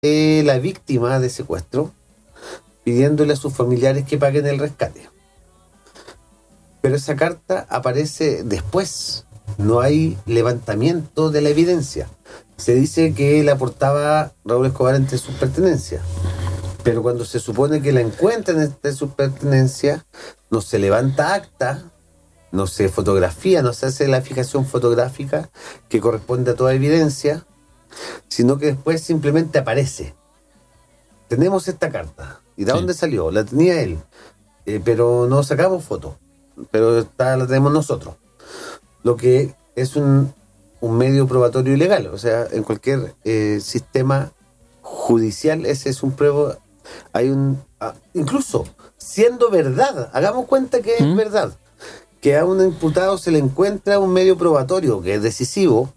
la víctima de secuestro, pidiéndole a sus familiares que paguen el rescate. Pero esa carta aparece después. No hay levantamiento de la evidencia. Se dice que la portaba Raúl Escobar entre sus pertenencias. Pero cuando se supone que la encuentran entre sus pertenencias, no se levanta acta, no se fotografía, no se hace la fijación fotográfica que corresponde a toda evidencia, sino que después simplemente aparece. Tenemos esta carta. ¿Y de dónde salió? La tenía él. Pero no sacamos foto. Pero la tenemos nosotros. Lo que es un medio probatorio ilegal. O sea, en cualquier sistema judicial ese es un prueba. Incluso siendo verdad, hagamos cuenta que es verdad, que a un imputado se le encuentra un medio probatorio que es decisivo,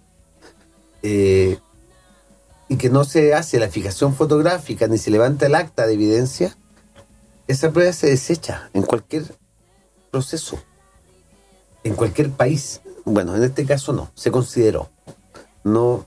y que no se hace la fijación fotográfica ni se levanta el acta de evidencia, esa prueba se desecha en cualquier proceso, en cualquier país. Bueno, en este caso no, se consideró. No,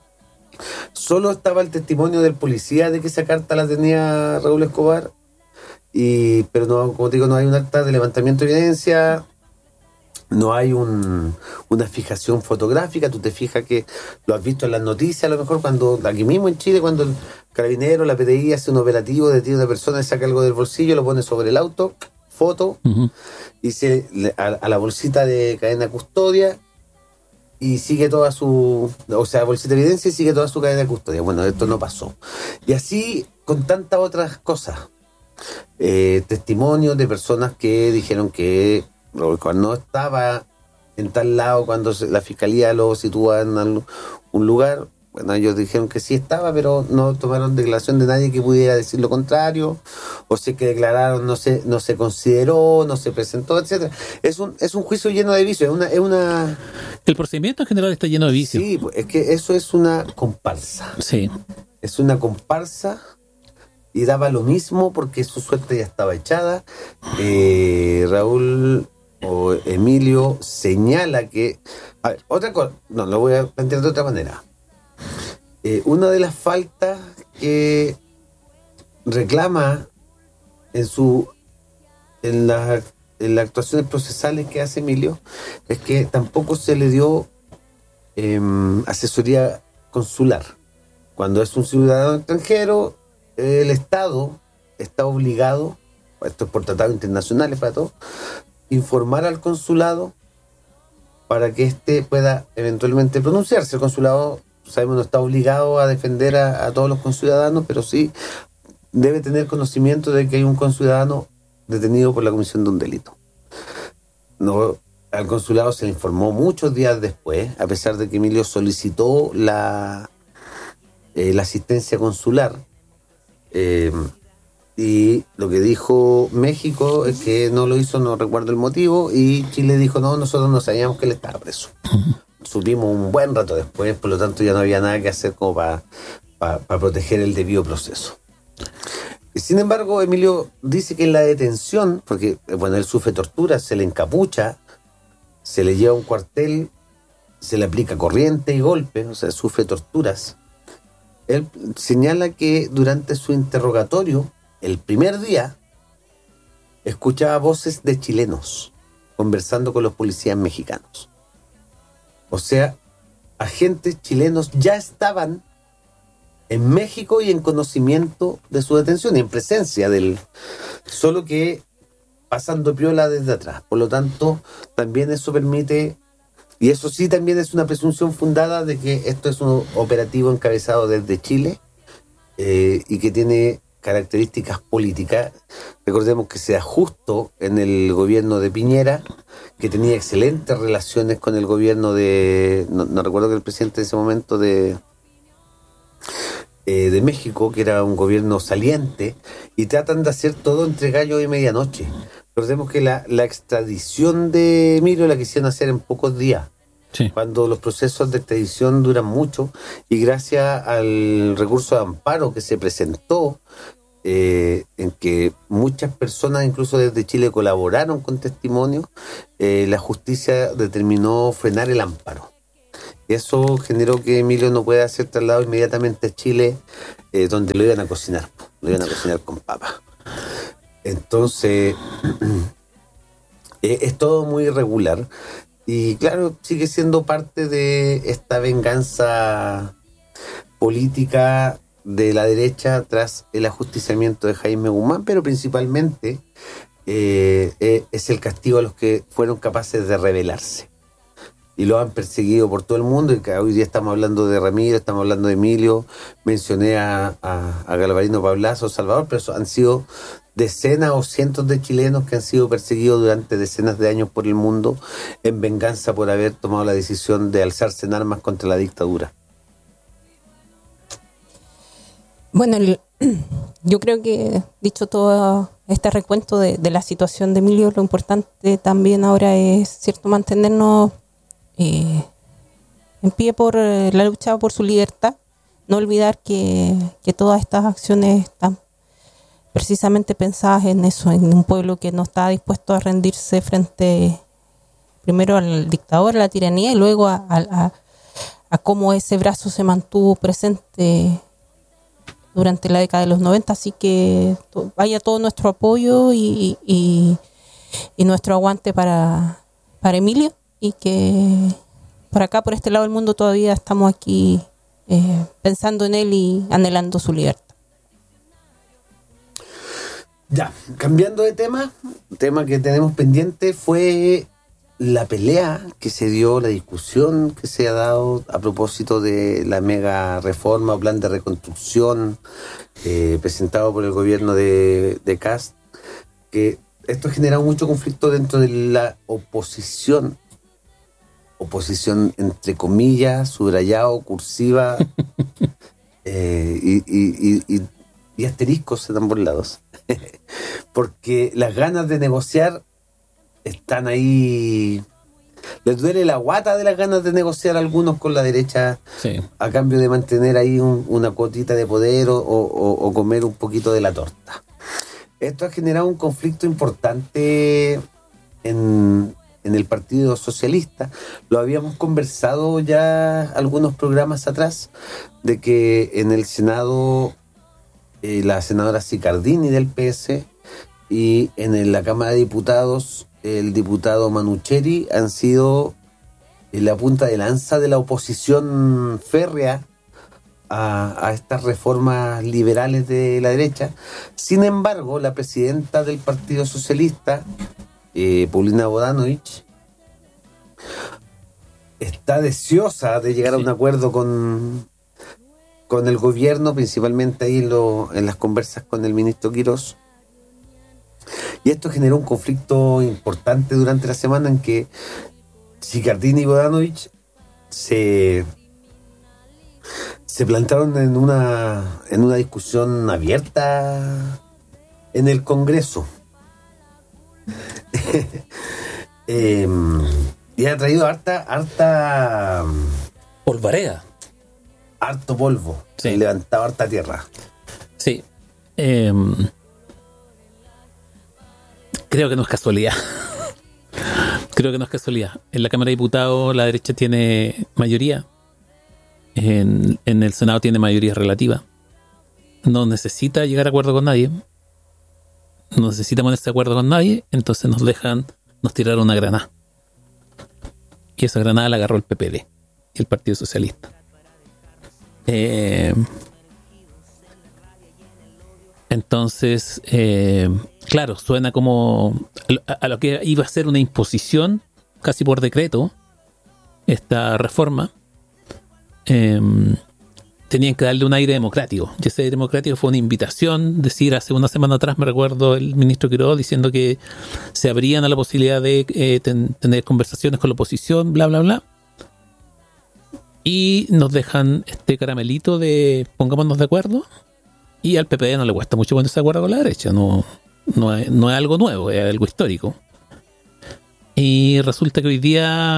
solo estaba el testimonio del policía de que esa carta la tenía Raúl Escobar, pero no, como te digo, no hay un acta de levantamiento de evidencia, no hay una fijación fotográfica. Tú te fijas que lo has visto en las noticias, a lo mejor cuando, aquí mismo en Chile, cuando el carabinero, la PDI hace un operativo, detiene a una persona y saca algo del bolsillo, lo pone sobre el auto, foto, y a la bolsita de cadena custodia, y sigue toda su, o sea, bolsita de evidencia, y sigue toda su cadena de custodia. Bueno, esto no pasó. Y así con tantas otras cosas. Testimonios de personas que dijeron que Raúl Escobar no estaba en tal lado cuando la fiscalía lo sitúa en un lugar. Bueno, ellos dijeron que sí estaba, pero no tomaron declaración de nadie que pudiera decir lo contrario, o si que declararon no se consideró, no se presentó, etcétera. Es un juicio lleno de vicios, El procedimiento en general está lleno de vicios. Sí, es que eso es una comparsa. Sí. Es una comparsa y daba lo mismo porque su suerte ya estaba echada. Raúl o Emilio señala que... A ver, otra cosa, no, lo voy a plantear de otra manera. Una de las faltas que reclama en las actuaciones procesales que hace Emilio es que tampoco se le dio asesoría consular. Cuando es un ciudadano extranjero, el Estado está obligado, esto es por tratados internacionales para todo, informar al consulado para que éste pueda eventualmente pronunciarse. El consulado, sabemos, no está obligado a defender a todos los conciudadanos, pero sí debe tener conocimiento de que hay un conciudadano detenido por la comisión de un delito. No, al consulado se le informó muchos días después, a pesar de que Emilio solicitó la asistencia consular, y lo que dijo México es que no lo hizo, no recuerdo el motivo, y Chile dijo no, nosotros no sabíamos que él estaba preso. Supimos un buen rato después, por lo tanto ya no había nada que hacer como para proteger el debido proceso. Sin embargo, Emilio dice que en la detención, porque bueno, él sufre tortura, se le encapucha, se le lleva a un cuartel, se le aplica corriente y golpes, o sea, sufre torturas. Él señala que durante su interrogatorio, el primer día, escuchaba voces de chilenos conversando con los policías mexicanos. O sea, agentes chilenos ya estaban en México y en conocimiento de su detención y en presencia de él, solo que pasando piola desde atrás. Por lo tanto, también eso permite, y eso sí también es una presunción fundada de que esto es un operativo encabezado desde Chile, y que tiene características políticas. Recordemos que se da justo en el gobierno de Piñera, que tenía excelentes relaciones con el gobierno de... No recuerdo que el presidente de ese momento de México, que era un gobierno saliente, y tratan de hacer todo entre gallo y medianoche. Recordemos que la extradición de Emilio la quisieron hacer en pocos días, sí, cuando los procesos de extradición duran mucho, y gracias al recurso de amparo que se presentó, en que muchas personas, incluso desde Chile, colaboraron con testimonios, la justicia determinó frenar el amparo. Eso generó que Emilio no pueda ser trasladado inmediatamente a Chile, donde lo iban a cocinar. Lo iban a cocinar con papa. Entonces, es todo muy irregular. Y claro, sigue siendo parte de esta venganza política de la derecha tras el ajusticiamiento de Jaime Guzmán, pero principalmente es el castigo a los que fueron capaces de rebelarse. Y lo han perseguido por todo el mundo. Y que hoy día estamos hablando de Ramiro, estamos hablando de Emilio, mencioné a Galvarino Pablazo, Salvador, pero han sido decenas o cientos de chilenos que han sido perseguidos durante decenas de años por el mundo en venganza por haber tomado la decisión de alzarse en armas contra la dictadura. Bueno, yo creo que, dicho todo este recuento de la situación de Emilio, lo importante también ahora es, cierto, mantenernos en pie por la lucha por su libertad. No olvidar que todas estas acciones están precisamente pensadas en eso, en un pueblo que no está dispuesto a rendirse frente primero al dictador, a la tiranía, y luego a cómo ese brazo se mantuvo presente durante la década de los 90. Así que vaya todo nuestro apoyo y nuestro aguante para Emilio, y que por acá, por este lado del mundo, todavía estamos aquí pensando en él y anhelando su libertad. Ya, cambiando de tema, un tema que tenemos pendiente fue la pelea que se dio, la discusión que se ha dado a propósito de la mega reforma o plan de reconstrucción presentado por el gobierno de Kast, que esto ha generado mucho conflicto dentro de la oposición entre comillas, subrayado, cursiva y asteriscos en ambos lados. Porque las ganas de negociar están ahí. Les duele la guata de las ganas de negociar algunos con la derecha, sí, a cambio de mantener ahí una cuotita de poder o comer un poquito de la torta. Esto ha generado un conflicto importante en el Partido Socialista. Lo habíamos conversado ya algunos programas atrás, de que en el Senado la senadora Sicardini del PS y en la Cámara de Diputados el diputado Manucheri han sido la punta de lanza de la oposición férrea a estas reformas liberales de la derecha. Sin embargo, la presidenta del Partido Socialista, Paulina Bodanovich, está deseosa de llegar a un acuerdo con el gobierno, principalmente ahí en las conversas con el ministro Quirós. Y esto generó un conflicto importante durante la semana en que Sicardini y Bodanovich se plantaron en una discusión abierta en el Congreso. Y ha traído harta polvareda. Harto polvo. Sí. Y levantado harta tierra. Sí. Creo que no es casualidad. En la Cámara de Diputados la derecha tiene mayoría. En el Senado tiene mayoría relativa. No necesita llegar a acuerdo con nadie. No necesita ponerse de acuerdo con nadie. Entonces nos tiraron una granada. Y esa granada la agarró el PPD, el Partido Socialista. Entonces, claro, suena como a lo que iba a ser una imposición, casi por decreto, esta reforma. Tenían que darle un aire democrático. Y ese aire democrático fue una invitación. Decir, hace una semana atrás me recuerdo el ministro Quirós diciendo que se abrían a la posibilidad de tener conversaciones con la oposición, bla, bla, bla. Y nos dejan este caramelito de pongámonos de acuerdo. Y al PPD no le cuesta mucho ponerse de acuerdo con la derecha. No es algo nuevo, es algo histórico. Y resulta que hoy día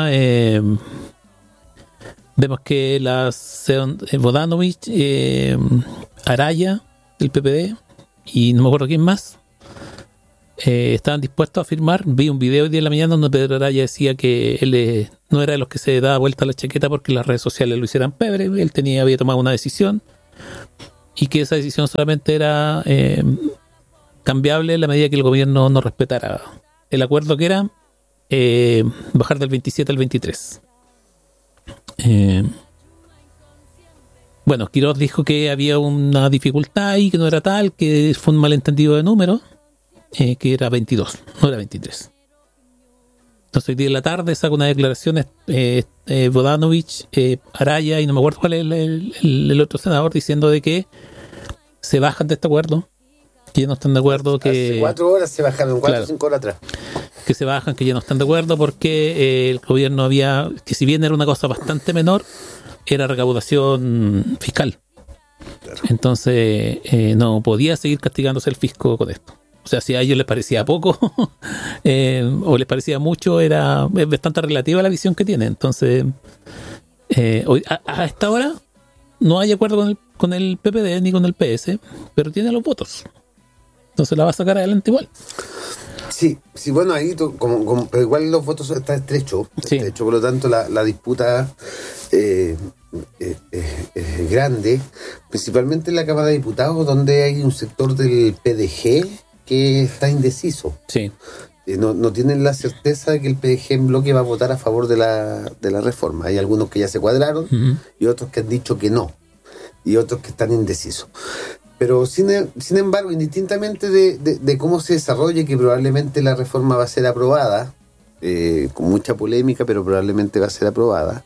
vemos que Bodanovich, Araya del PPD y no me acuerdo quién más, estaban dispuestos a firmar. Vi un video hoy día en la mañana donde Pedro Araya decía que él no era de los que se daba vuelta a la chaqueta porque las redes sociales lo hicieran pebre. Él había tomado una decisión y que esa decisión solamente era cambiable en la medida que el gobierno no respetara el acuerdo, que era bajar del 27 al 23. Bueno, Quiroz dijo que había una dificultad y que no era tal, que fue un malentendido de número, que era 22, no era 23. Entonces hoy día en la tarde saca una declaración Bodanovich, Araya y no me acuerdo cuál es el otro senador, diciendo de que se bajan de este acuerdo, que ya no están de acuerdo, que hace 4 horas se bajaron, 4 o 5 horas atrás. Que se bajan, que ya no están de acuerdo porque el gobierno que si bien era una cosa bastante menor, era recaudación fiscal. Claro. Entonces no podía seguir castigándose el fisco con esto. O sea, si a ellos les parecía poco o les parecía mucho, es bastante relativa la visión que tienen. Entonces, hoy, a esta hora no hay acuerdo con el PPD ni con el PS, pero tiene los votos. Entonces la va a sacar adelante igual. Sí, bueno, ahí pero igual los votos están estrechos, sí. Por lo tanto la disputa es grande, principalmente en la Cámara de Diputados, donde hay un sector del PDG que está indeciso. Sí. No tienen la certeza de que el PDG en bloque va a votar a favor de la reforma. Hay algunos que ya se cuadraron y otros que han dicho que no, y otros que están indecisos. Pero sin embargo, indistintamente de cómo se desarrolle, que probablemente la reforma va a ser aprobada, con mucha polémica, pero probablemente va a ser aprobada,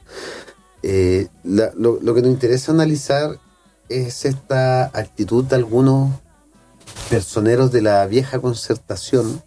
lo que nos interesa analizar es esta actitud de algunos personeros de la vieja concertación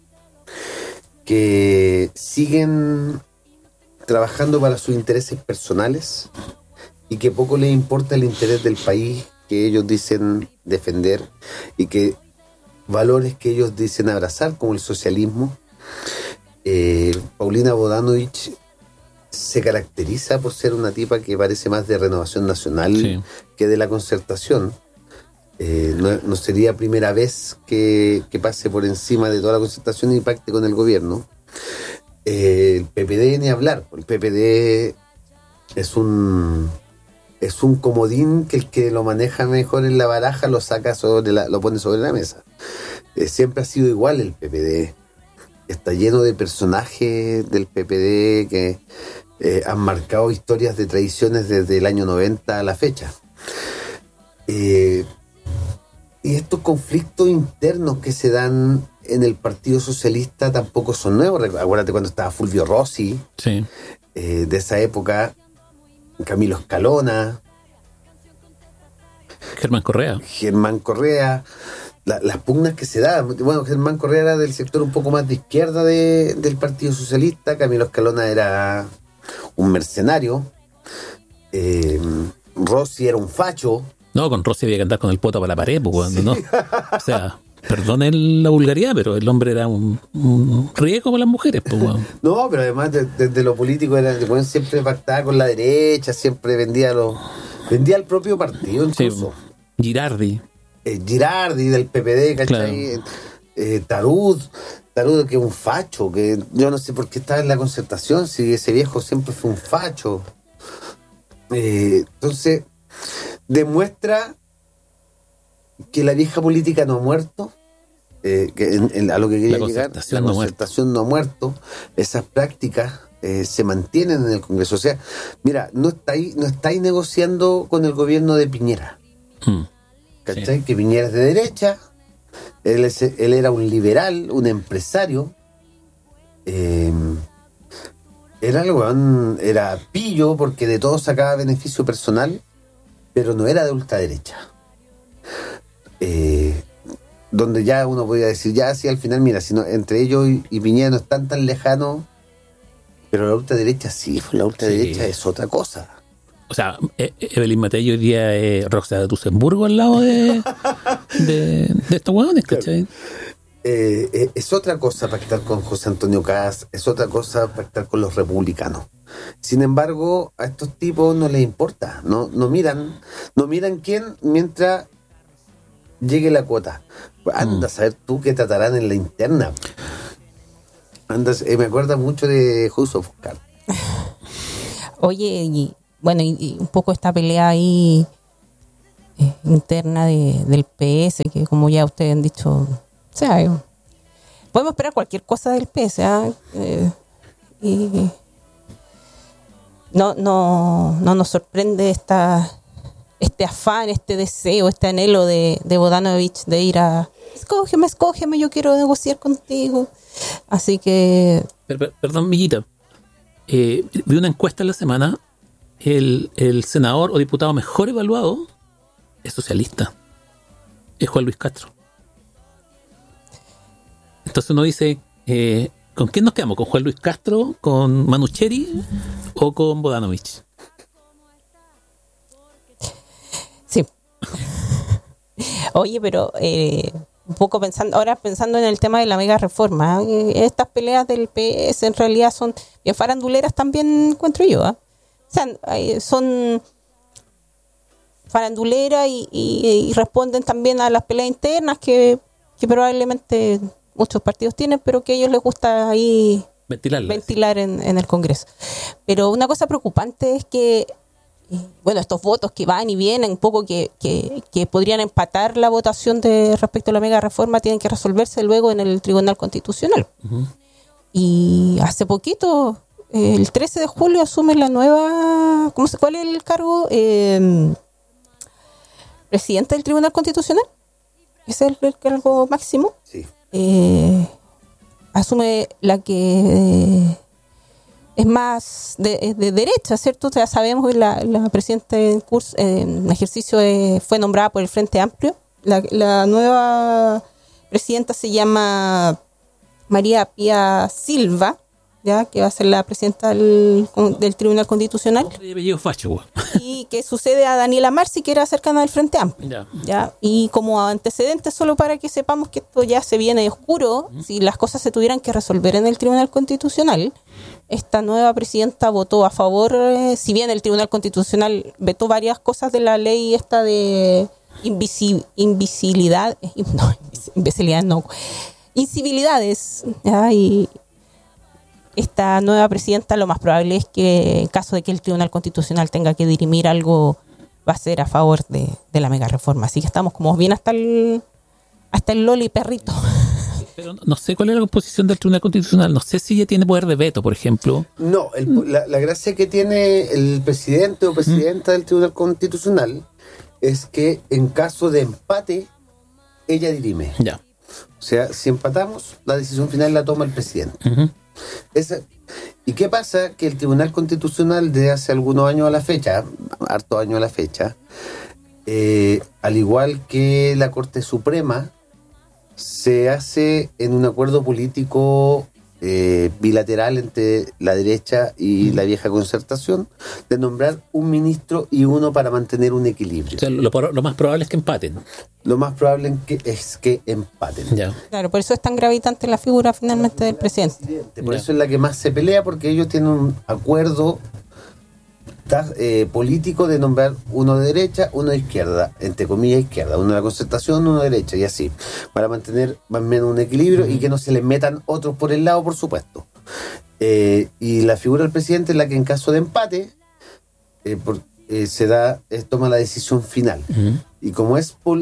que siguen trabajando para sus intereses personales y que poco les importa el interés del país que ellos dicen defender y que valores que ellos dicen abrazar, como el socialismo. Paulina Bodanovich se caracteriza por ser una tipa que parece más de Renovación Nacional, sí, que de la Concertación. No sería primera vez que pase por encima de toda la Concertación y pacte con el gobierno. El PPD ni hablar. El PPD es un comodín que el que lo maneja mejor en la baraja lo saca lo pone sobre la mesa. Siempre ha sido igual el PPD. Está lleno de personajes del PPD que han marcado historias de traiciones desde el año 90 a la fecha. Y estos conflictos internos que se dan en el Partido Socialista tampoco son nuevos. Acuérdate cuando estaba Fulvio Rossi, sí, de esa época, Camilo Escalona, Germán Correa, las pugnas que se daban. Bueno, Germán Correa era del sector un poco más de izquierda del Partido Socialista, Camilo Escalona era un mercenario, Rossi era un facho. No, con Rossi había que andar con el poto para la pared, pues, sí, ¿no? O sea, perdonen la vulgaridad, pero el hombre era un riesgo para las mujeres, pues, bueno. No, pero además desde lo político siempre pactaba con la derecha, siempre vendía el propio partido incluso. Sí, Girardi del PPD, ¿cachai? Claro. Tarud, que es un facho, que yo no sé por qué estaba en la Concertación, si ese viejo siempre fue un facho. Entonces demuestra que la vieja política no ha muerto, a lo que quería llegar, la Concertación no ha muerto, esas prácticas se mantienen en el Congreso. O sea, mira, no estáis negociando con el gobierno de Piñera. ¿Cachai? Sí. Que Piñera es de derecha, él era un liberal, un empresario, era pillo porque de todo sacaba beneficio personal, pero no era de ultraderecha. Donde ya uno podía decir, ya sí, al final, mira, si no, entre ellos y Piñera no están tan lejanos, pero la ultraderecha sí, la ultraderecha es otra cosa. O sea, Evelyn Matei hoy día es Roxana de Luxemburgo al lado de estos hueones, ¿cachai? Es otra cosa pactar con José Antonio Kast, es otra cosa pactar con los republicanos. Sin embargo, a estos tipos no les importa, no miran quién mientras llegue la cuota. Anda a saber tú qué tratarán en la interna. Me acuerda mucho de House of Cards. Oye, y bueno, y un poco esta pelea ahí interna del PS, que como ya ustedes han dicho, o sea, podemos esperar cualquier cosa del PS, y no nos sorprende este afán, este deseo, este anhelo de Bodanovich de ir a escógeme, yo quiero negociar contigo. Así que... Perdón, Millita. Vi una encuesta en la semana. El senador o diputado mejor evaluado es socialista. Es Juan Luis Castro. Entonces uno dice, ¿con quién nos quedamos? ¿Con Juan Luis Castro? ¿Con Manucheri? ¿O con Bodanovich? Sí. Oye, pero un poco pensando en el tema de la mega reforma, estas peleas del PS en realidad son bien faranduleras también, encuentro yo. O sea, son faranduleras y responden también a las peleas internas que probablemente muchos partidos tienen, pero que a ellos les gusta ahí ventilar en el Congreso. Pero una cosa preocupante es que bueno, estos votos que van y vienen, un poco que podrían empatar la votación respecto a la mega reforma, tienen que resolverse luego en el Tribunal Constitucional. Uh-huh. Y hace poquito, el 13 de julio, asume la nueva... ¿Cuál es el cargo? ¿Presidente del Tribunal Constitucional? ¿Ese es el cargo máximo? Sí. Asume la que... es más de derecha, ¿cierto? Ya sabemos que la presidenta en ejercicio fue nombrada por el Frente Amplio. La nueva presidenta se llama María Pía Silva, ya que va a ser la presidenta del Tribunal Constitucional. Y que sucede a Daniela Marci, que era cercana al Frente Amplio. ¿Ya? Y como antecedente, solo para que sepamos que esto ya se viene oscuro, si las cosas se tuvieran que resolver en el Tribunal Constitucional, esta nueva presidenta votó a favor, si bien el Tribunal Constitucional vetó varias cosas de la ley esta de incivilidades, ¿ya? Y esta nueva presidenta lo más probable es que en caso de que el Tribunal Constitucional tenga que dirimir algo, va a ser a favor de la mega reforma. Así que estamos como bien hasta el loli perrito. Pero no sé cuál es la composición del Tribunal Constitucional. No sé si ya tiene poder de veto, por ejemplo. No, la gracia que tiene el presidente o presidenta del Tribunal Constitucional es que en caso de empate, ella dirime. Ya. O sea, si empatamos, la decisión final la toma el presidente. Uh-huh. ¿Y qué pasa? Que el Tribunal Constitucional desde hace algunos años a la fecha, hartos años a la fecha, al igual que la Corte Suprema, se hace en un acuerdo político bilateral entre la derecha y la vieja concertación de nombrar un ministro y uno para mantener un equilibrio. O sea, lo más probable es que empaten. Lo más probable es que empaten. Ya. Claro, por eso es tan gravitante la figura finalmente del presidente. Por eso es la que más se pelea, porque ellos tienen un acuerdo político de nombrar uno de derecha, uno de izquierda, entre comillas izquierda, uno de la concertación, uno de derecha, y así, para mantener más o menos un equilibrio y que no se les metan otros por el lado, por supuesto. Y la figura del presidente es la que en caso de empate toma la decisión final. Uh-huh. Y como es por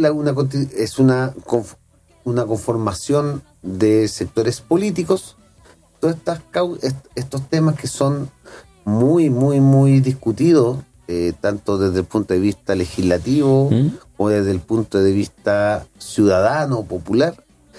una conformación de sectores políticos, todos estos temas que son muy, muy, muy discutidos, tanto desde el punto de vista legislativo como desde el punto de vista ciudadano, popular,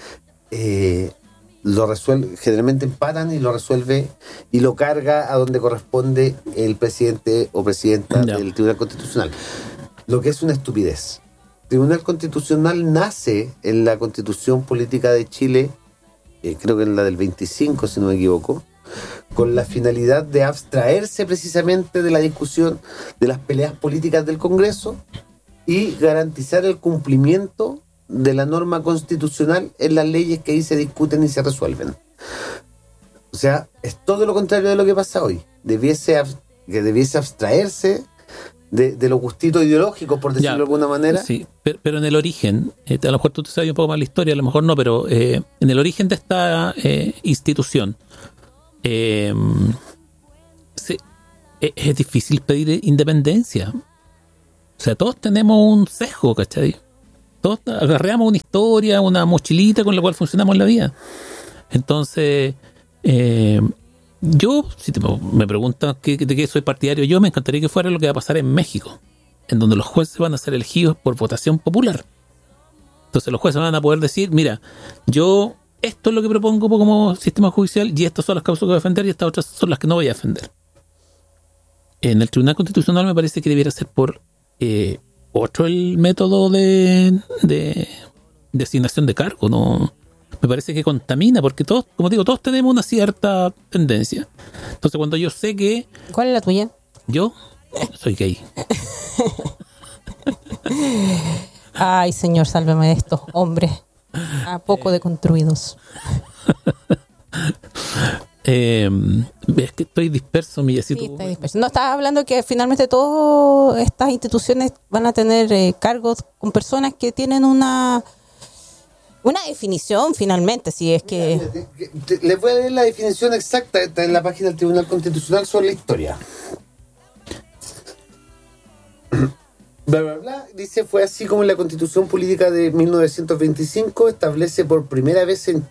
lo resuelve, generalmente empatan y lo resuelve y lo carga a donde corresponde el presidente o presidenta del Tribunal Constitucional. Lo que es una estupidez. El Tribunal Constitucional nace en la Constitución Política de Chile, creo que en la del 25, si no me equivoco, con la finalidad de abstraerse precisamente de la discusión de las peleas políticas del Congreso y garantizar el cumplimiento de la norma constitucional en las leyes que ahí se discuten y se resuelven. O sea, es todo lo contrario de lo que pasa hoy. Debiese abstraerse de los gustitos ideológicos, por decirlo Ya, de alguna manera. Sí, pero en el origen, a lo mejor tú te sabes un poco más la historia, a lo mejor no, pero en el origen de esta institución, es difícil pedir independencia. O sea, todos tenemos un sesgo, ¿cachai? Todos agarreamos una historia, una mochilita con la cual funcionamos en la vida. Entonces, yo, si me preguntas de qué soy partidario, yo me encantaría que fuera lo que va a pasar en México, en donde los jueces van a ser elegidos por votación popular. Entonces los jueces van a poder decir, mira, yo esto es lo que propongo como sistema judicial y estas son las causas que voy a defender y estas otras son las que no voy a defender. En el Tribunal Constitucional me parece que debiera ser por otro el método de asignación de cargo, ¿no? Me parece que contamina, porque todos, como digo, todos tenemos una cierta tendencia. Entonces, cuando yo sé que... ¿Cuál es la tuya? Yo soy gay. Ay, Señor, sálvame de estos hombres a poco deconstruidos. Es que estoy disperso, Millecito. Sí, está disperso. No, estaba hablando que finalmente todas estas instituciones van a tener cargos con personas que tienen una definición finalmente, si es que... Les voy a leer la definición exacta, está en la página del Tribunal Constitucional sobre la historia. Bla, bla, bla, dice, fue así como la Constitución Política de 1925 establece por primera vez en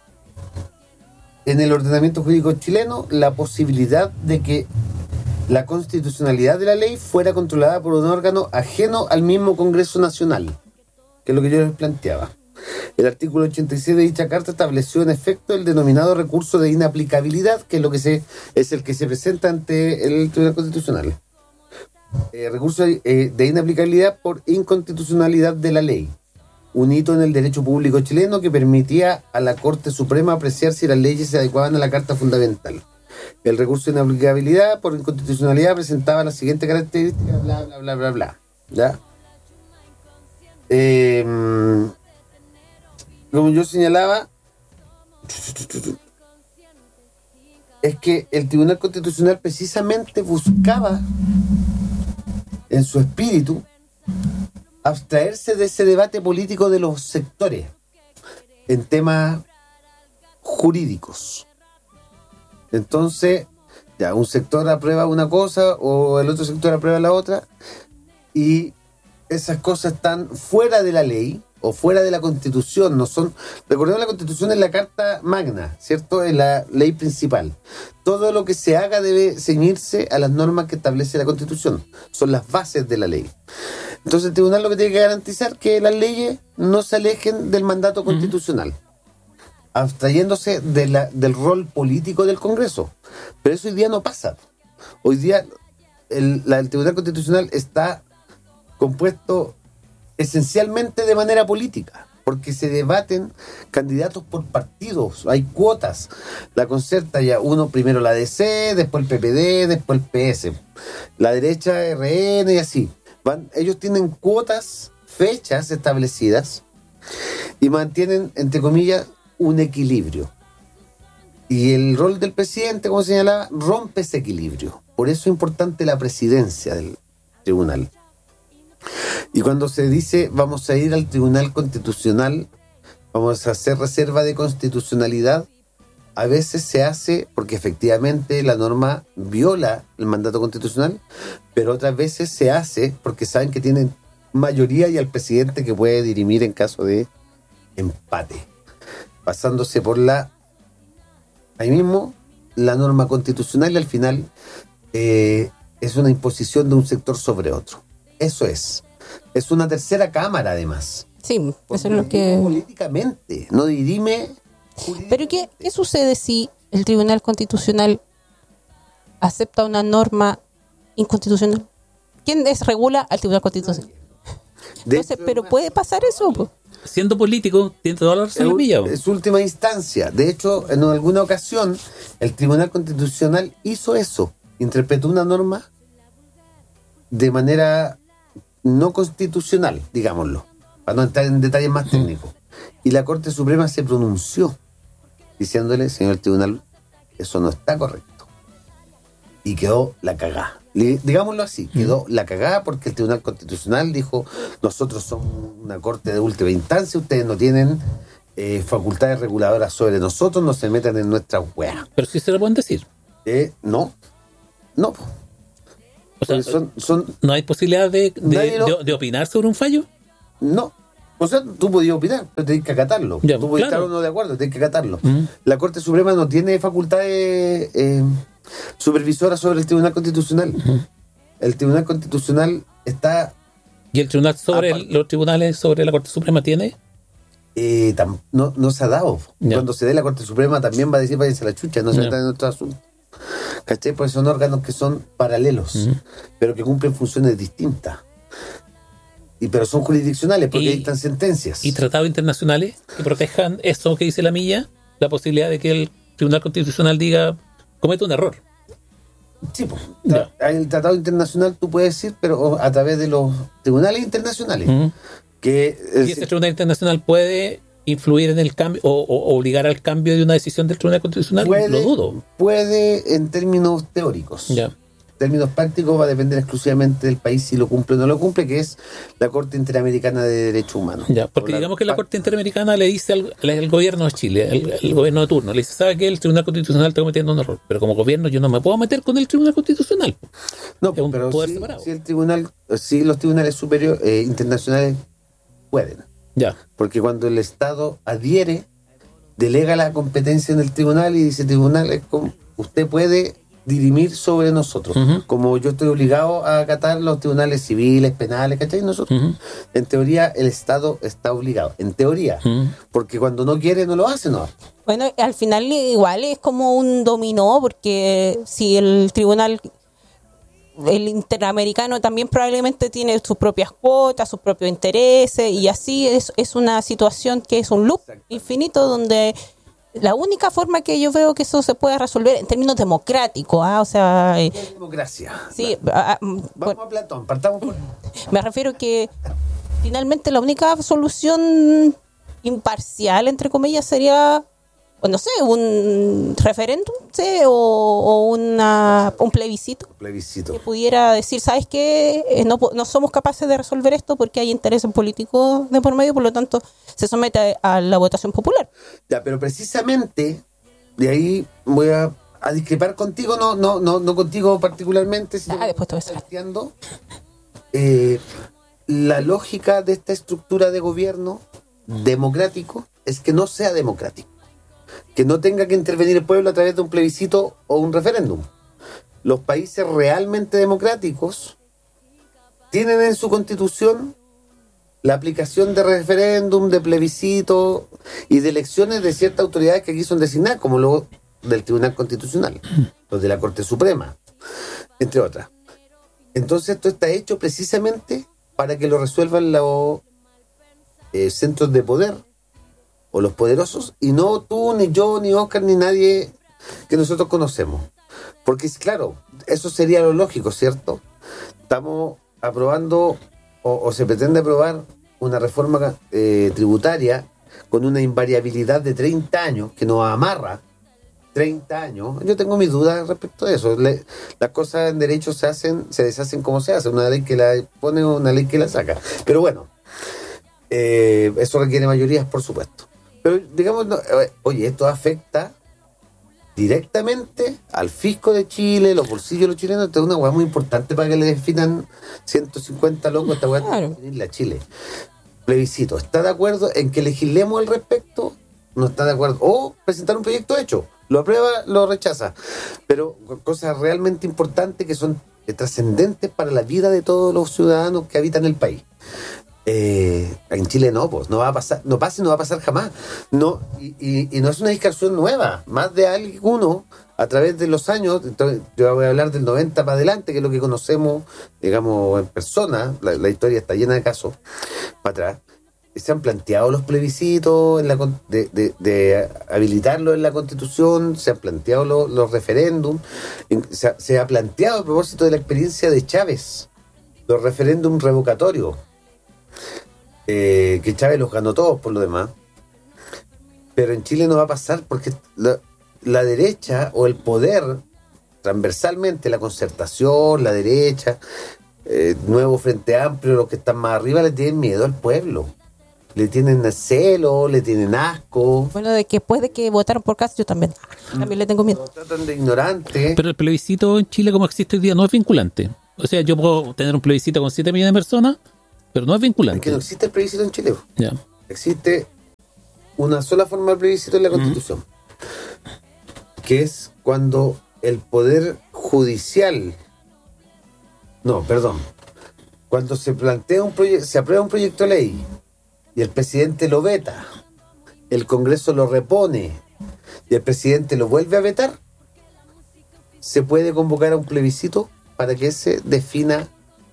el ordenamiento jurídico chileno la posibilidad de que la constitucionalidad de la ley fuera controlada por un órgano ajeno al mismo Congreso Nacional, que es lo que yo les planteaba. El artículo 86 de dicha carta estableció en efecto el denominado recurso de inaplicabilidad, que es el que se presenta ante el Tribunal Constitucional. Recurso de inaplicabilidad por inconstitucionalidad de la ley, un hito en el derecho público chileno que permitía a la Corte Suprema apreciar si las leyes se adecuaban a la Carta Fundamental. El recurso de inaplicabilidad por inconstitucionalidad presentaba la siguiente característica, bla, bla, bla, bla, bla. ¿Ya? Como yo señalaba, es que el Tribunal Constitucional precisamente buscaba en su espíritu abstraerse de ese debate político de los sectores en temas jurídicos. Entonces, ya un sector aprueba una cosa o el otro sector aprueba la otra y esas cosas están fuera de la ley o fuera de la Constitución, no son... Recordemos, la Constitución es la Carta Magna, ¿cierto? Es la ley principal. Todo lo que se haga debe ceñirse a las normas que establece la Constitución. Son las bases de la ley. Entonces el tribunal lo que tiene que garantizar es que las leyes no se alejen del mandato constitucional, abstrayéndose del rol político del Congreso. Pero eso hoy día no pasa. Hoy día el Tribunal Constitucional está compuesto esencialmente de manera política, porque se debaten candidatos por partidos, hay cuotas. La Concerta ya primero la DC, después el PPD, después el PS, la derecha RN y así. Ellos tienen cuotas, fechas establecidas y mantienen, entre comillas, un equilibrio. Y el rol del presidente, como señalaba, rompe ese equilibrio. Por eso es importante la presidencia del tribunal. Y cuando se dice vamos a ir al Tribunal Constitucional, vamos a hacer reserva de constitucionalidad, a veces se hace porque efectivamente la norma viola el mandato constitucional, pero otras veces se hace porque saben que tienen mayoría y al presidente que puede dirimir en caso de empate, pasándose por ahí mismo la norma constitucional, y al final es una imposición de un sector sobre otro. Eso es una tercera cámara además. Sí, eso es lo que... Políticamente, no dirime. Pero ¿qué sucede si el Tribunal Constitucional acepta una norma inconstitucional? ¿Quién desregula al Tribunal Constitucional? Entonces, pero puede pasar eso, pues. Siendo político, tiene toda la razón el Villa. Es última instancia. De hecho, en alguna ocasión, el Tribunal Constitucional hizo eso. Interpretó una norma de manera no constitucional, digámoslo, para no entrar en detalles más técnicos. Y la Corte Suprema se pronunció diciéndole, señor tribunal, eso no está correcto. Y quedó la cagá. Digámoslo así, quedó la cagada porque el Tribunal Constitucional dijo, nosotros somos una corte de última instancia, ustedes no tienen facultades reguladoras sobre nosotros, no se metan en nuestras weas. Pero sí se lo pueden decir. No. Po. O sea, son ¿no hay posibilidad de opinar sobre un fallo? No. O sea, tú podías opinar, pero tenés que acatarlo. Ya, tú podías claro. estar o no de acuerdo, tenés que acatarlo. La Corte Suprema no tiene facultades supervisoras sobre el Tribunal Constitucional. El Tribunal Constitucional está... ¿Y el tribunal los tribunales sobre la Corte Suprema tiene? No se ha dado. Ya. Cuando se dé la Corte Suprema también va a decir váyanse a la chucha, no se metan en otro asunto. ¿Cachai? Pues son órganos que son paralelos, pero que cumplen funciones distintas. Pero son jurisdiccionales porque dictan sentencias. ¿Y tratados internacionales que protejan eso que dice la milla? La posibilidad de que el Tribunal Constitucional diga, comete un error. Sí, pues. El tratado internacional tú puedes decir, pero a través de los tribunales internacionales. ¿Y ese Tribunal Internacional puede influir en el cambio o obligar al cambio de una decisión del Tribunal Constitucional? Lo dudo. Puede en términos teóricos. Ya. En términos prácticos va a depender exclusivamente del país si lo cumple o no lo cumple, que es la Corte Interamericana de Derechos Humanos. Ya, porque digamos que la Corte Interamericana le dice al gobierno de Chile, el gobierno de turno, le dice, ¿sabe qué? El Tribunal Constitucional está cometiendo un error, pero como gobierno yo no me puedo meter con el Tribunal Constitucional. No, es un pero poder separado. Sí, los tribunales superiores internacionales pueden. Ya. Porque cuando el Estado adhiere, delega la competencia en el tribunal y dice, tribunal, es como, usted puede dirimir sobre nosotros. Como yo estoy obligado a acatar los tribunales civiles, penales, ¿cachai? Nosotros. En teoría, el Estado está obligado. En teoría. Porque cuando no quiere, no lo hace, ¿no? Bueno, al final igual es como un dominó, porque si el tribunal, el interamericano también probablemente tiene sus propias cuotas, sus propios intereses, y así es una situación que es un loop infinito donde la única forma que yo veo que eso se pueda resolver en términos democráticos, o sea... democracia. Sí, vamos a Platón, partamos por... Me refiero que finalmente la única solución imparcial, entre comillas, sería, pues no sé, un referéndum, ¿sí? o un plebiscito. Que pudiera decir, ¿sabes qué? No somos capaces de resolver esto porque hay intereses políticos de por medio, por lo tanto se somete a la votación popular. Ya, pero precisamente de ahí voy a discrepar contigo, no contigo particularmente, sino después te voy a sacar. planteando la lógica de esta estructura de gobierno democrático es que no sea democrático, que no tenga que intervenir el pueblo a través de un plebiscito o un referéndum. Los países realmente democráticos tienen en su constitución la aplicación de referéndum, de plebiscito y de elecciones de ciertas autoridades que aquí son designadas, como lo del Tribunal Constitucional, los de la Corte Suprema, entre otras. Entonces esto está hecho precisamente para que lo resuelvan los centros de poder o los poderosos, y no tú, ni yo, ni Oscar, ni nadie que nosotros conocemos. Porque, claro, eso sería lo lógico, ¿cierto? Estamos aprobando o se pretende aprobar una reforma tributaria con una invariabilidad de 30 años que nos amarra 30 años. Yo tengo mis dudas respecto a eso. Las cosas en derecho se deshacen como se hace. Una ley que la pone, una ley que la saca. Pero bueno, eso requiere mayorías, por supuesto. Pero digamos, oye, esto afecta directamente al fisco de Chile, los bolsillos de los chilenos. Esto es una hueá muy importante para que le definan 150 locos esta hueá de definirle a Chile. Plebiscito, ¿está de acuerdo en que legislemos al respecto? No está de acuerdo. O presentar un proyecto hecho, lo aprueba, lo rechaza. Pero cosas realmente importantes que son trascendentes para la vida de todos los ciudadanos que habitan el país. En Chile no, pues no va a pasar, no pasa y no va a pasar jamás. No, y no es una discusión nueva. Más de alguno a través de los años, entonces, yo voy a hablar del 90 para adelante, que es lo que conocemos, digamos, en persona. La historia está llena de casos para atrás. Se han planteado los plebiscitos de habilitarlo en la Constitución, se han planteado los referéndums, se ha planteado a propósito de la experiencia de Chávez, los referéndums revocatorios, que Chávez los ganó todos por lo demás. Pero en Chile no va a pasar porque la derecha o el poder transversalmente la concertación, la derecha, Nuevo Frente Amplio, los que están más arriba, le tienen miedo al pueblo. Le tienen celo, le tienen asco. Bueno, de que después de que votaron por Kast, yo también le tengo miedo. Lo tratan de ignorante. Pero el plebiscito en Chile, como existe hoy día, no es vinculante. O sea, yo puedo tener un plebiscito con 7 millones de personas, pero no es vinculante. Es que no existe el plebiscito en Chile. Ya. Existe una sola forma de plebiscito en la Constitución, que es cuando el Poder Judicial... No, perdón. Cuando se plantea se aprueba un proyecto de ley y el presidente lo veta, el Congreso lo repone y el presidente lo vuelve a vetar, se puede convocar a un plebiscito para que se defina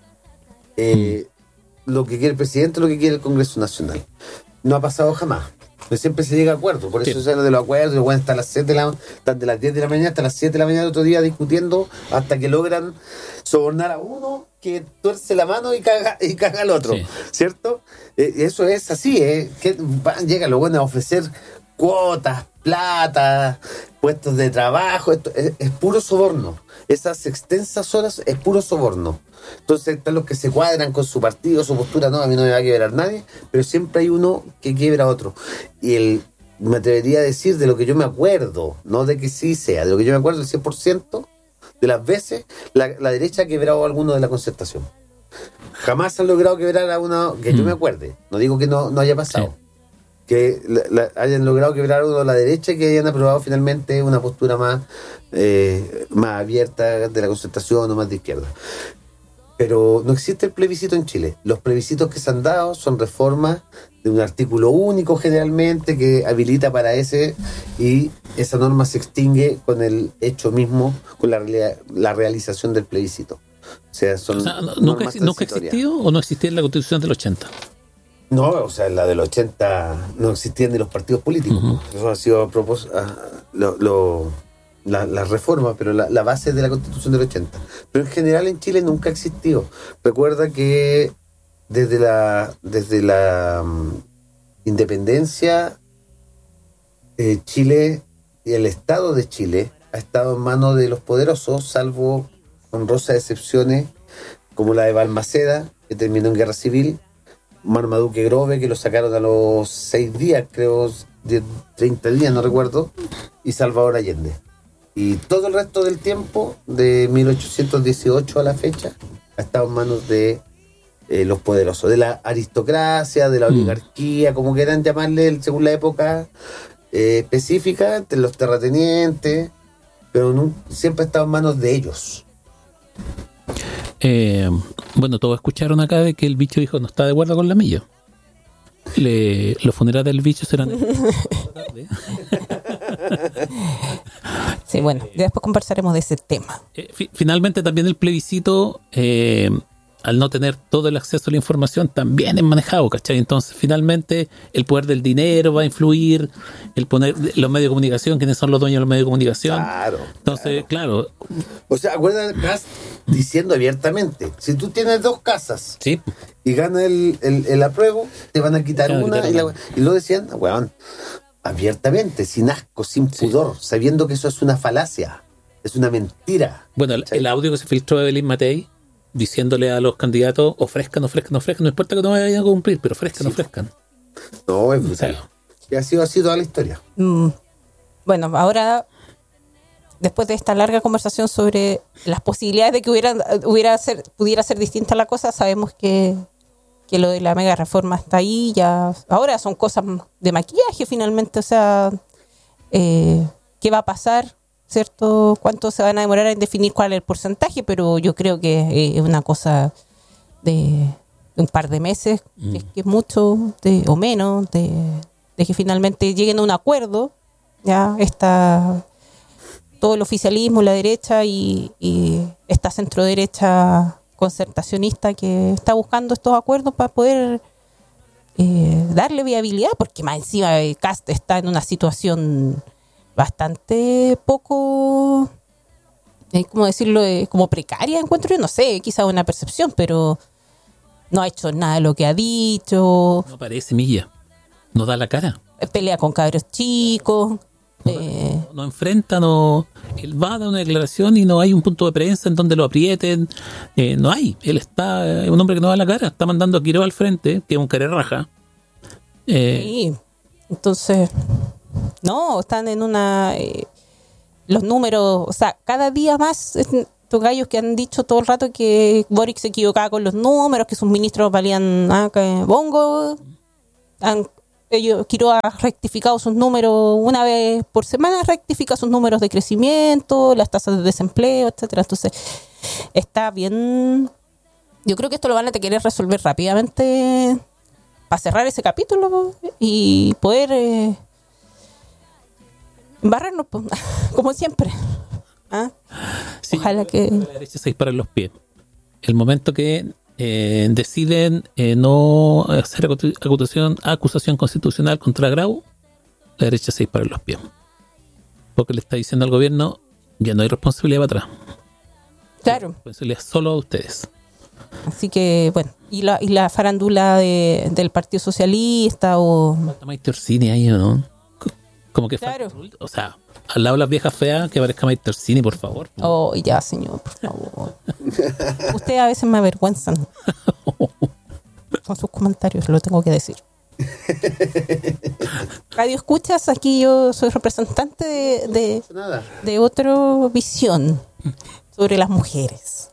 lo que quiere el presidente, lo que quiere el Congreso Nacional. No ha pasado jamás. Pero siempre se llega a acuerdo. Por eso se habla de los acuerdos. Los buenos están están de las 10 de la mañana hasta las 7 de la mañana el otro día discutiendo hasta que logran sobornar a uno que tuerce la mano y caga al otro. Sí. ¿Cierto? Eso es así. Que llegan los buenos a ofrecer cuotas, plata, puestos de trabajo. Esto es puro soborno. Esas extensas horas es puro soborno. Entonces están los que se cuadran con su partido, su postura. No, a mí no me va a quebrar nadie, pero siempre hay uno que quiebra a otro. Y me atrevería a decir, de lo que yo me acuerdo, no de que sí sea, de lo que yo me acuerdo, el 100% de las veces la derecha ha quebrado a alguno de la concertación. Jamás han logrado quebrar a uno que yo me acuerde. No digo que no haya pasado. Sí. Que hayan logrado quebrar a uno de la derecha y que hayan aprobado finalmente una postura más abierta de la concertación o más de izquierda. Pero no existe el plebiscito en Chile. Los plebiscitos que se han dado son reformas de un artículo único generalmente que habilita para ese, y esa norma se extingue con el hecho mismo, con la realización del plebiscito. O sea, ¿nunca existió o no existía en la Constitución del 80? No, o sea, en la del 80 no existían ni los partidos políticos. Uh-huh. Eso ha sido la reforma, pero la base de la Constitución del 80. Pero en general en Chile nunca existió. Recuerda que desde la independencia, Chile y el Estado de Chile ha estado en manos de los poderosos, salvo honrosas excepciones como la de Balmaceda, que terminó en guerra civil, Marmaduke Grove, que lo sacaron a los 6 días, creo, 30 días, no recuerdo, y Salvador Allende. Y todo el resto del tiempo, de 1818 a la fecha, ha estado en manos de los poderosos, de la aristocracia, de la oligarquía, como quieran llamarle según la época específica, de los terratenientes, pero siempre ha estado en manos de ellos. Bueno, todos escucharon acá de que el bicho dijo no está de acuerdo con la milla. Los funerales del bicho serán... Sí, bueno, después conversaremos de ese tema. Finalmente también el plebiscito, al no tener todo el acceso a la información, también es manejado, ¿cachai? Entonces finalmente el poder del dinero va a influir, el poner los medios de comunicación, quiénes son los dueños de los medios de comunicación. Claro. Entonces, claro. O sea, acuérdate, estás diciendo abiertamente, si tú tienes 2 casas, sí, y gana el apruebo, te van a quitar una. Y lo decían, weón, abiertamente, sin asco, sin pudor, sabiendo que eso es una falacia, es una mentira. Bueno, el audio que se filtró de Evelyn Matei diciéndole a los candidatos, ofrezcan, no importa que no vayan a cumplir, pero ofrezcan. No, es brutal. Y ha sido así toda la historia. Bueno, ahora, después de esta larga conversación sobre las posibilidades de que pudiera ser distinta la cosa, sabemos que lo de la mega reforma está ahí, ya ahora son cosas de maquillaje finalmente, o sea, ¿qué va a pasar? ¿Cierto? ¿Cuánto se van a demorar en definir cuál es el porcentaje? Pero yo creo que es una cosa de un par de meses, que es mucho, o menos, de que finalmente lleguen a un acuerdo. Ya está todo el oficialismo, la derecha y esta centro-derecha concertacionista que está buscando estos acuerdos para poder darle viabilidad, porque más encima Kast está en una situación bastante poco, ¿cómo decirlo? Como precaria, encuentro yo, no sé, quizá una percepción, pero no ha hecho nada de lo que ha dicho. No parece, Milla, no da la cara. Pelea con cabros chicos. No no enfrenta, no, él va a dar una declaración y no hay un punto de prensa en donde lo aprieten, no hay, él está, es un hombre que no da la cara, está mandando a Quiroga al frente, que es un carerraja. Sí, entonces, no, están en una, los números, o sea, cada día más, estos gallos que han dicho todo el rato que Boric se equivocaba con los números, que sus ministros valían que bongo, Quiroga ha rectificado sus números una vez por semana, rectifica sus números de crecimiento, las tasas de desempleo, etcétera. Entonces, está bien. Yo creo que esto lo van a querer resolver rápidamente para cerrar ese capítulo y poder embarrarnos, como siempre. ¿Ah? Sí, ojalá que la derecha se dispara en los pies. El momento que deciden no hacer acusación constitucional contra Grau, la derecha se dispara en los pies. Porque le está diciendo al gobierno, ya no hay responsabilidad para atrás. claro. La responsabilidad es solo a ustedes. Así que, bueno, y la farándula del Partido Socialista o... Falta Maite Orsini ahí, ¿o no? Como que Claro. falta, o sea, al lado de las viejas feas, que aparezca Maite Orsini, por favor. Oh, ya, señor, por favor. Ustedes a veces me avergüenzan con sus comentarios, lo tengo que decir. Radio Escuchas, aquí yo soy representante de otra visión sobre las mujeres.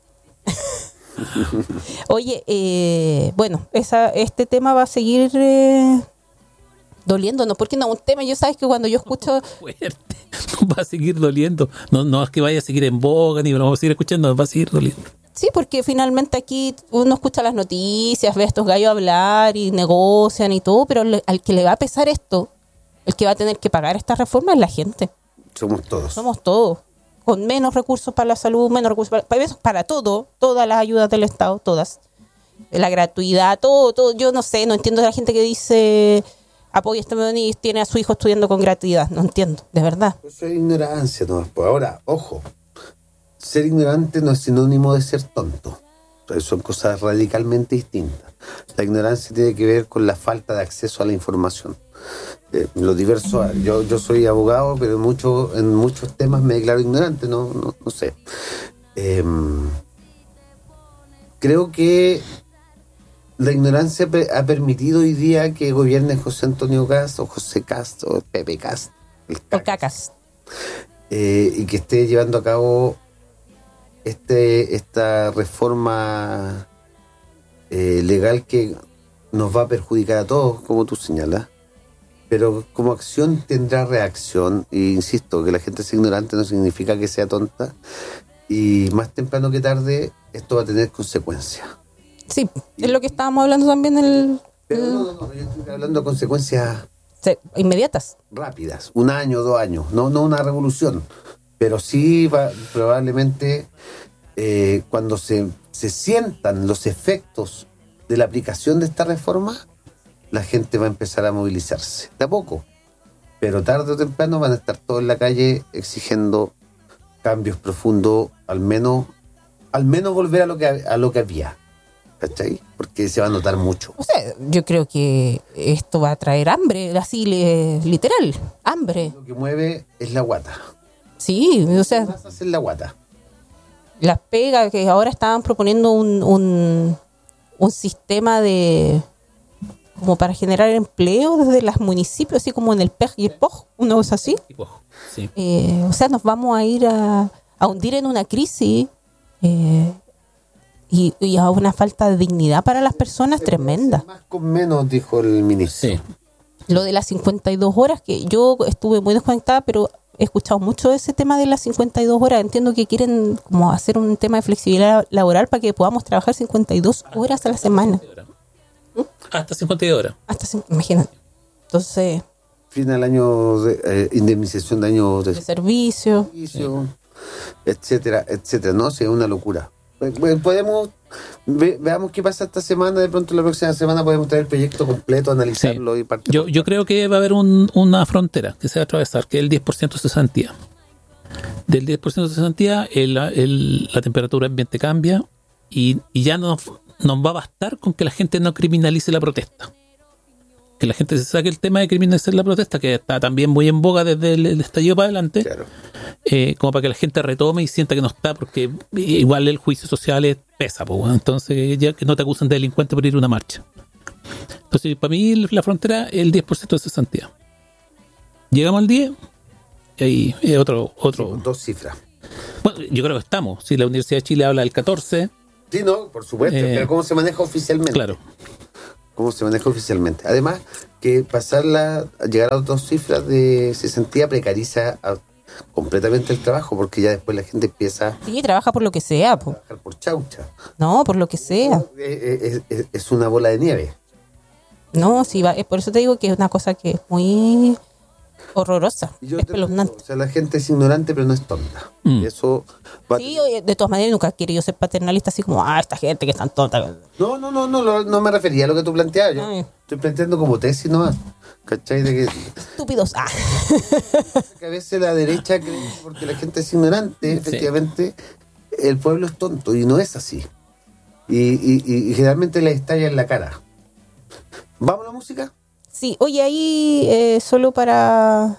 Oye, bueno, este tema va a seguir doliéndonos, porque no, un tema, yo sabes que cuando yo escucho... Fuerte. Nos va a seguir doliendo. No es que vaya a seguir en boga, ni lo vamos a seguir escuchando, nos va a seguir doliendo. Sí, porque finalmente aquí uno escucha las noticias, ve a estos gallos hablar y negocian y todo, pero al que le va a pesar esto, el que va a tener que pagar esta reforma es la gente. Somos todos. Somos todos. Con menos recursos para la salud, menos recursos para todo, todas las ayudas del Estado, todas. La gratuidad, todo. Yo no sé, no entiendo de la gente que dice apoya este modelo y tiene a su hijo estudiando con gratuidad. No entiendo, de verdad. Eso es ignorancia, ¿no? Pues ahora, ojo, ser ignorante no es sinónimo de ser tonto. Son cosas radicalmente distintas. La ignorancia tiene que ver con la falta de acceso a la información. Los diversos, yo soy abogado, pero en muchos temas me declaro ignorante, no sé. Creo que la ignorancia ha permitido hoy día que gobierne José Antonio Cast o José Cast o Pepe Cast, O cacas. y que esté llevando a cabo esta reforma legal que nos va a perjudicar a todos, como tú señalas, pero como acción tendrá reacción. Y insisto, que la gente sea ignorante no significa que sea tonta, y más temprano que tarde esto va a tener consecuencias. Sí, es lo que estábamos hablando también Pero no, yo estoy hablando de consecuencias inmediatas. rápidas, 1 año, 2 años, no una revolución, pero sí probablemente cuando se sientan los efectos de la aplicación de esta reforma, la gente va a empezar a movilizarse, de a poco, pero tarde o temprano van a estar todos en la calle exigiendo cambios profundos, al menos volver a lo que había, ¿cachai? Porque se va a notar mucho. O sea, yo creo que esto va a traer hambre, así literal, hambre. Lo que mueve es la guata. Sí, o sea, Vas a hacer la guata. las pegas que ahora estaban proponiendo un sistema de como para generar empleo desde los municipios, así como en el PEG y el POG, una cosa así. Sí. O sea, nos vamos a ir a hundir en una crisis y a una falta de dignidad para las personas tremenda. Más con menos, dijo el ministro. Sí. Lo de las 52 horas, que yo estuve muy desconectada, pero he escuchado mucho de ese tema de las 52 horas. Entiendo que quieren como hacer un tema de flexibilidad laboral para que podamos trabajar 52 horas a la semana. Hasta 52 horas. Imagínate. Entonces, Fin al año de indemnización de años de de servicio. servicio, etcétera, etcétera. No, sí, es una locura. Veamos qué pasa esta semana. De pronto la próxima semana podemos traer el proyecto completo, analizarlo y partir. Yo creo que va a haber una frontera que se va a atravesar, que es el 10% de cesantía. Del 10% de cesantía, la temperatura ambiente cambia y ya nos va a bastar con que la gente no criminalice la protesta. que la gente se saque el tema de criminalizar la protesta, que está también muy en boga desde el estallido para adelante, Claro. como para que la gente retome y sienta que no está, porque igual el juicio social pesa, pues, bueno. Entonces ya que no te acusan de delincuente por ir a una marcha. Entonces, para mí la frontera es el 10% de cesantía. Llegamos al 10 y ahí es otro. Dos cifras. Bueno, yo creo que estamos. Si la Universidad de Chile habla del 14, Sí, no, por supuesto. Pero ¿cómo se maneja oficialmente? claro. ¿Cómo se maneja oficialmente? Además, que llegar a dos cifras de cesantía precariza completamente el trabajo, porque ya después la gente empieza Sí, trabaja por lo que sea, a po. trabajar por chaucha. No, por lo que sea. Es una bola de nieve. No, sí, por eso te digo que es una cosa que es muy horrorosa, Y yo es te lo digo, espeluznante. o sea, la gente es ignorante, pero no es tonta. Mm. Eso va Sí, oye, de todas maneras nunca he querido ser paternalista así como, esta gente que es tan tonta. No me refería a lo que tú planteabas. Yo Ay. estoy planteando como tesis nomás. ¿Cachai? De Estúpidos. que a veces la derecha cree que porque la gente es ignorante, efectivamente, el pueblo es tonto, y no es así. Y generalmente le estalla en la cara. ¿Vamos a la música? Sí, oye, ahí solo para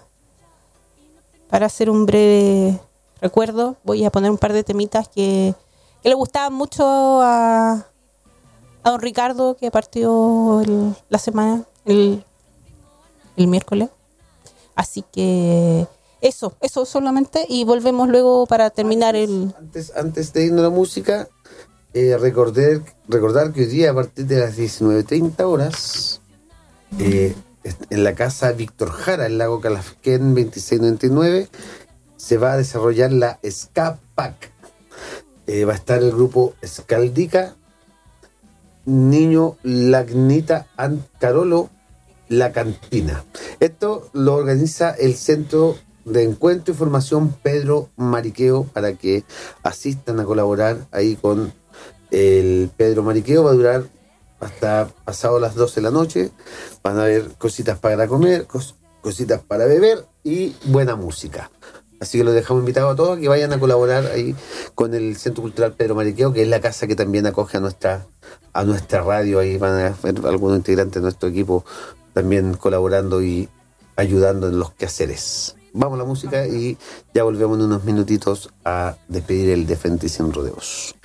hacer un breve recuerdo, voy a poner un par de temitas que le gustaban mucho a don Ricardo, que partió la semana, el miércoles. Así que eso solamente, y volvemos luego para terminar Antes de irnos a la música, recordar que hoy día a partir de las 19:30 horas, en la casa Víctor Jara, en Lago Calafquén 2699, se va a desarrollar la Ska Pack. Va a estar el grupo Scaldica, Niño Lagnita Carolo, La Cantina. Esto lo organiza el Centro de Encuentro y Formación Pedro Mariqueo, para que asistan a colaborar ahí con el Pedro Mariqueo. Va a durar hasta pasado las 12 de la noche. Van a haber cositas para comer, cositas para beber y buena música. Así que los dejamos invitados a todos a que vayan a colaborar ahí con el Centro Cultural Pedro Mariqueo, que es la casa que también acoge a nuestra radio. Ahí van a ver algunos integrantes de nuestro equipo también colaborando y ayudando en los quehaceres. Vamos a la música y ya volvemos en unos minutitos a despedir el De Frente y Sin Rodeos.